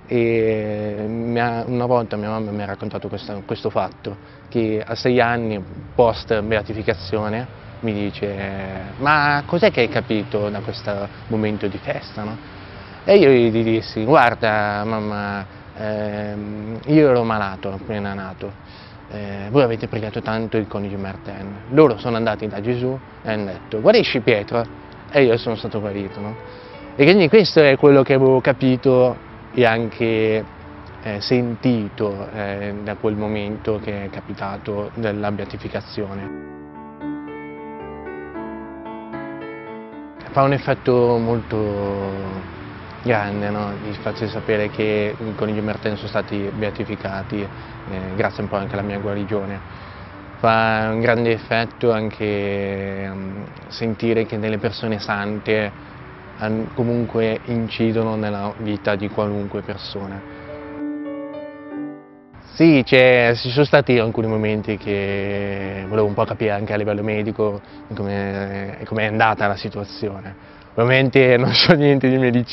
e una volta mia mamma mi ha raccontato questo fatto, che a 6 anni post beatificazione mi dice: ma cos'è che hai capito da questo momento di festa, no? E io gli dissi: guarda mamma, io ero malato appena nato, voi avete pregato tanto il coniuge Martin, loro sono andati da Gesù e hanno detto: guarisci Pietro, e io sono stato guarito, no? E quindi questo è quello che avevo capito e anche sentito da quel momento che è capitato della beatificazione. Fa un effetto molto grande, no? Il farsi sapere che i coniugi Martin sono stati beatificati, grazie un po' anche alla mia guarigione. Fa un grande effetto anche sentire che delle persone sante comunque incidono nella vita di qualunque persona. Sì, ci sono stati alcuni momenti che volevo un po' capire anche a livello medico come è andata la situazione. Ovviamente non so niente di medicina.